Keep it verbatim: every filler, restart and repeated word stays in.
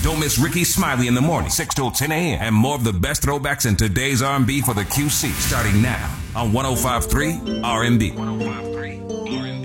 Don't miss Ricky Smiley in the morning, six till ten a.m. And more of the best throwbacks in today's R and B for the Q C, starting now on one oh five point three R and B. one oh five point three R and B.